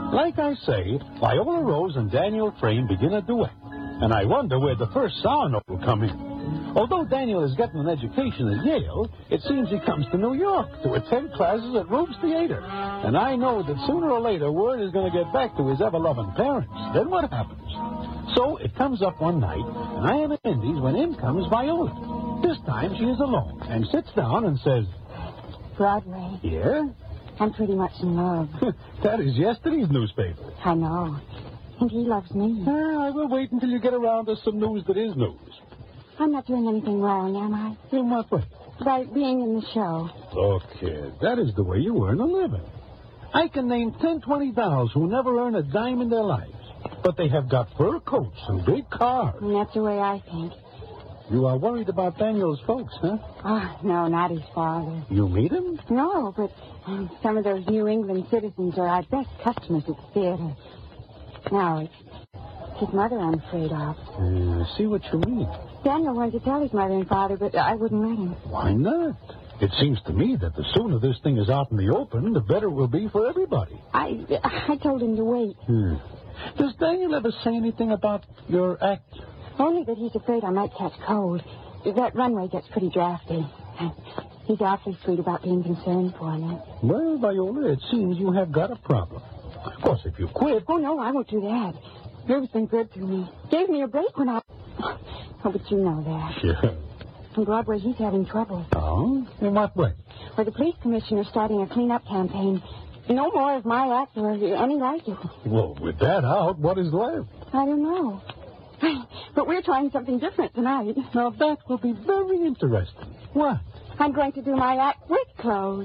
Like I say, Viola Rose and Daniel Frame begin a duet, and I wonder where the first sour note will come in. Although Daniel is getting an education at Yale, it seems he comes to New York to attend classes at Rube's Theater. And I know that sooner or later word is going to get back to his ever-loving parents. Then what happens? So it comes up one night, and I am at Indy's when in comes Viola. This time she is alone and sits down and says, Broadway. Yeah? I'm pretty much in love. That is yesterday's newspaper. I know. And he loves me. I will wait until you get around to some news that is news. I'm not doing anything wrong, am I? In what way? By being in the show. Look, kid, that is the way you earn a living. I can name 10, 20 dolls who never earn a dime in their lives, but they have got fur coats and big cars. And that's the way I think. You are worried about Daniel's folks, huh? Oh, no, not his father. You meet him? No, but some of those New England citizens are our best customers at the theater. No, it's his mother I'm afraid of. I see what you mean. Daniel wanted to tell his mother and father, but I wouldn't let him. Why not? It seems to me that the sooner this thing is out in the open, the better it will be for everybody. I told him to wait. Does Daniel ever say anything about your act? Only that he's afraid I might catch cold. That runway gets pretty drafty. He's awfully sweet about being concerned for me. Well, Viola, it seems you have got a problem. Of course, if you quit... Oh, no, I won't do that. Rube's been good to me. Gave me a break when I... Oh, but you know that. Sure. On Broadway, he's having trouble. Oh? In what way? Well, the police commissioner's starting a clean-up campaign. No more of my act or any like it. Well, with that out, what is left? I don't know. But we're trying something different tonight. Now, that will be very interesting. What? I'm going to do my act with clothes.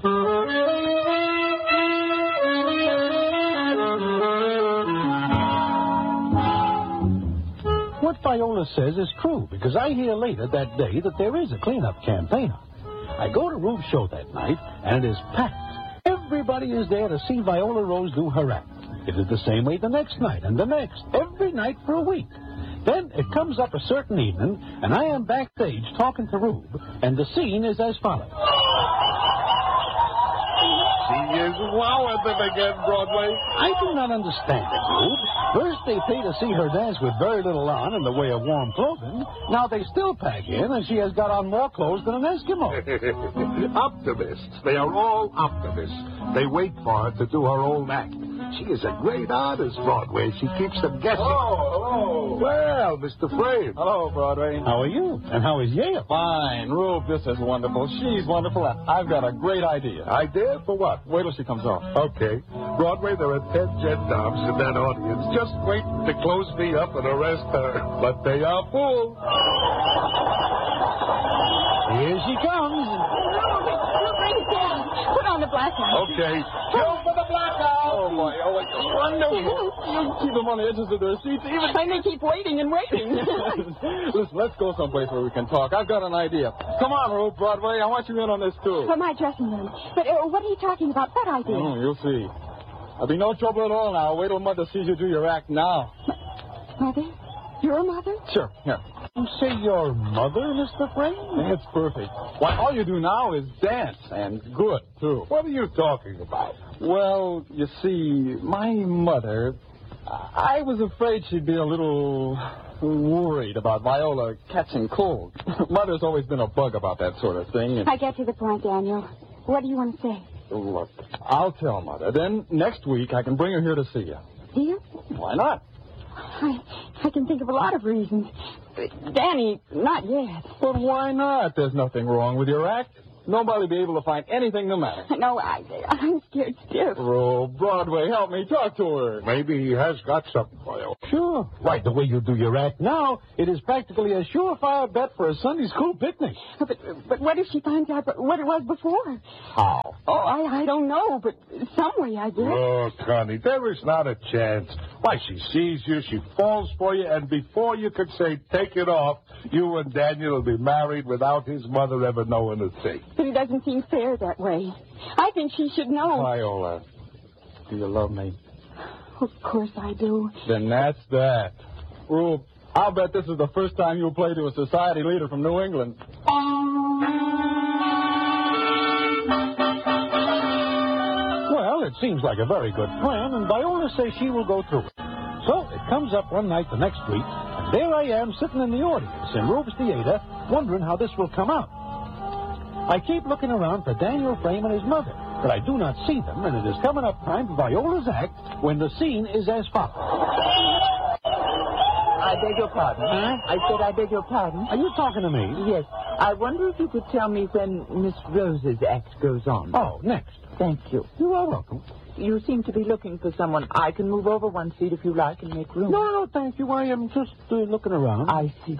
What Viola says is true, because I hear later that day that there is a cleanup campaign on. I go to Rube's show that night, and it is packed. Everybody is there to see Viola Rose do her act. It is the same way the next night, and the next, every night for a week. Then it comes up a certain evening, and I am backstage talking to Rube, and the scene is as follows. She is wowing them again, Broadway. I do not understand it, Rube. First they pay to see her dance with very little on in the way of warm clothing. Now they still pack in, and she has got on more clothes than an Eskimo. Optimists. They are all optimists. They wait for her to do her own act. She is a great artist, Broadway. She keeps them guessing. Hello. Well, Mr. Frame. Hello, Broadway. How are you? And how is Yale? Fine. Rube, this is wonderful. She's wonderful. I've got a great idea. Idea for what? Wait till she comes off. Okay. Broadway, there are 10 gendarmes in that audience just waiting to close me up and arrest her. But they are fools. Here she comes. Put on the blackout. Okay. Go for the blackout. Oh, boy. Oh, wait. Run, no. You keep them on the edges of their seats. Even... And they keep waiting and waiting. Listen, let's go someplace where we can talk. I've got an idea. Come on, Rube, Broadway. I want you in on this, too. For my dressing room. But what are you talking about? What idea? You'll see. There'll be no trouble at all now. Wait till Mother sees you do your act now. Mother? Your mother? Sure, here. You say your mother, Mr. Frame? It's perfect. Why, all you do now is dance, and good, too. What are you talking about? Well, you see, my mother, I was afraid she'd be a little worried about Viola catching cold. Mother's always been a bug about that sort of thing. And... I get to the point, Daniel. What do you want to say? Look, I'll tell Mother. Then next week I can bring her here to see you. Do you? Why not? I can think of a lot of reasons. Danny, not yet. But why not? There's nothing wrong with your act. Nobody'll be able to find anything the matter. No, I'm scared stiff. Oh, Broadway, help me. Talk to her. Maybe he has got something for you. Sure. Right, the way you do your act now, it is practically a surefire bet for a Sunday school picnic. But what if she finds out what it was before? How? Oh, I don't know, but some way I guess. Look, honey, there is not a chance. Why, she sees you, she falls for you, and before you could say take it off, you and Daniel will be married without his mother ever knowing a thing. But it doesn't seem fair that way. I think she should know. Viola, do you love me? Of course I do. Then that's that. Rube, I'll bet this is the first time you'll play to a society leader from New England. Well, Well, it seems like a very good plan, and Viola says she will go through it. So it comes up one night the next week, and there I am sitting in the audience in Rube's Theater, wondering how this will come out. I keep looking around for Daniel Frame and his mother, but I do not see them, and it is coming up time for Viola's act when the scene is as follows. I beg your pardon. Huh? I said I beg your pardon. Are you talking to me? Yes. I wonder if you could tell me when Miss Rose's act goes on. Oh, next. Thank you. You are welcome. You seem to be looking for someone. I can move over one seat if you like and make room. No, thank you. I am just looking around. I see.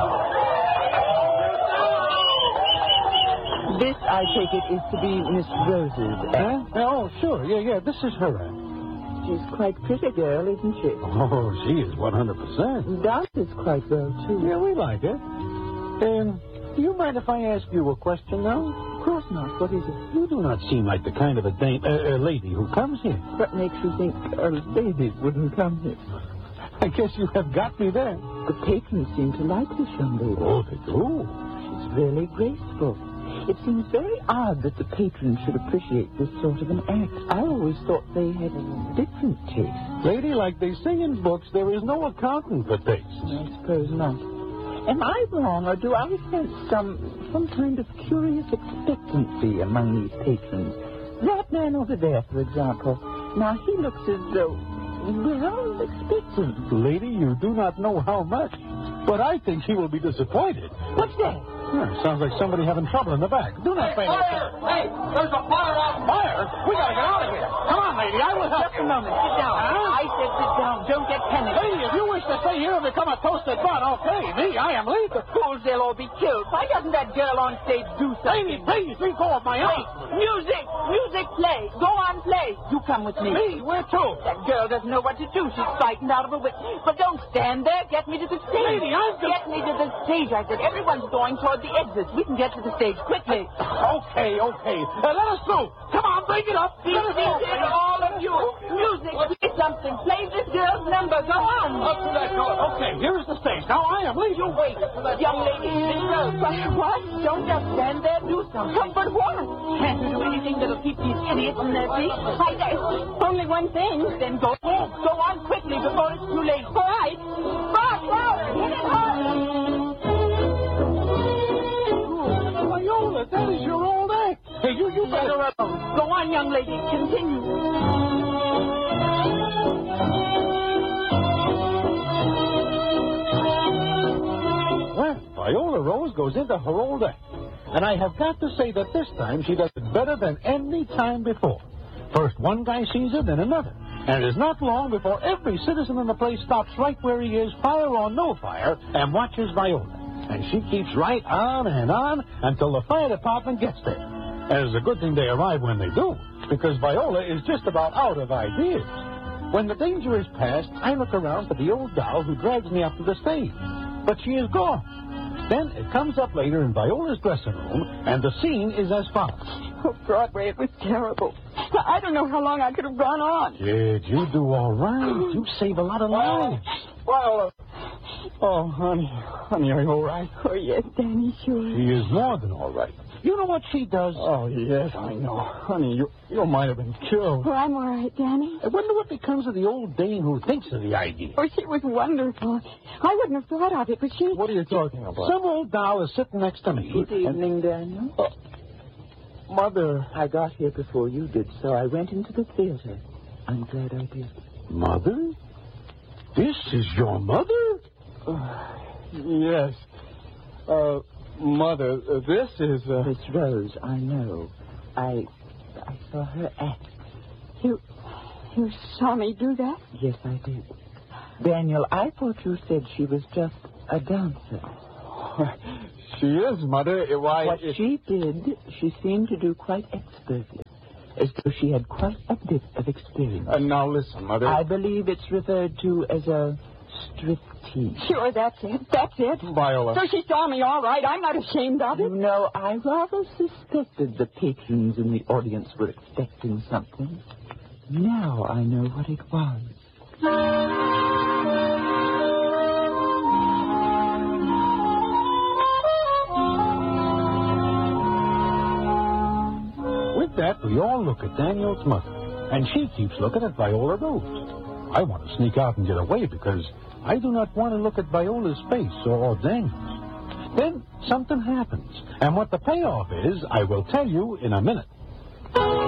This, I take it, is to be Miss Rose's act. Huh? Oh, sure. Yeah, this is her act. She's quite pretty girl, isn't she? Oh, she is 100%. Dances quite well, too. Yeah, we like it. Do you mind if I ask you a question now? Of course not. What is it? You do not seem like the kind of a lady who comes here. What makes you think a lady wouldn't come here? I guess you have got me there. The patrons seem to like this young lady. Oh, they do. She's really graceful. It seems very odd that the patrons should appreciate this sort of an act. I always thought they had a different taste. Lady, like they say in books, there is no accounting for taste. I suppose not. Am I wrong, or do I sense some kind of curious expectancy among these patrons? That man over there, for example. Now, he looks as though, well, expectant. Lady, you do not know how much. But I think he will be disappointed. What's that? Sounds like somebody having trouble in the back. Do not pay attention. Hey, there's a fire out. Fire? We gotta get out of here. Come on, lady. I will help Just you. a moment. Sit down. Huh? I said sit down. Don't get panicked. Lady, if you wish to stay here and become a toasted bun, okay. Me, I am leaving. Fools, they'll all be killed. Why doesn't that girl on stage do Lady, something? please, let go of my arm. Music! Music, play! Go on, play! You come with me. Me, where to? That girl doesn't know what to do. She's frightened out of her wits. But don't stand there. Get me to the stage. Lady, I'm just... Get me to the stage. I said everyone's going toward the exit. We can get to the stage quickly. Okay. Let us go. Come on, break it up. This is all of you. Music, play something. Play this girl's number. Go on. Up to that door. Okay, here's the stage. Now I am leaving. You wait. Young lady, Miss Rose. What? Don't just stand there. Do something. But what? Can't you do anything that'll keep these idiots in their feet? Only one thing. Then go ahead. Go on quickly before it's too late. All right. Rock, hit it hard. Viola, that is your old act. Hey, you better... Go on, young lady. Continue. Well, Viola Rose goes into her old act. And I have got to say that this time she does it better than any time before. First one guy sees her, then another. And it is not long before every citizen in the place stops right where he is, fire or no fire, and watches Viola. And she keeps right on and on until the fire department gets there. And it's a good thing they arrive when they do, because Viola is just about out of ideas. When the danger is past, I look around for the old doll who drags me up to the stage. But she is gone. Then it comes up later in Viola's dressing room, and the scene is as follows. Oh, Broadway, it was terrible. I don't know how long I could have gone on. Kid, you do all right. You save a lot of lives. Well, oh, honey, are you all right? Oh, yes, Danny, sure. She is more than all right. You know what she does? Oh, yes, I know. Honey, you might have been killed. Oh, I'm all right, Danny. I wonder what becomes of the old dame who thinks of the idea. Oh, she was wonderful. I wouldn't have thought of it, but she... What are you talking about? Some old doll is sitting next to me. Good evening, Daniel. Mother. I got here before you did, so I went into the theater. I'm glad I did. Mother? This is your mother? Yes. Mother, this is... Miss Rose, I know. I saw her act. You saw me do that? Yes, I did. Daniel, I thought you said she was just a dancer. She is, Mother. What she did, she seemed to do quite expertly, as though she had quite a bit of experience. Now listen, Mother. I believe it's referred to as a striptease. Sure, that's it. That's it. Viola. So she saw me all right. I'm not ashamed of You it. know, I rather suspected the patrons in the audience were expecting something. Now I know what it was. With that, we all look at Daniel's mother. and she keeps looking at Viola Rose. I want to sneak out and get away because I do not want to look at Viola's face or Daniel's. Then something happens, and what the payoff is, I will tell you in a minute.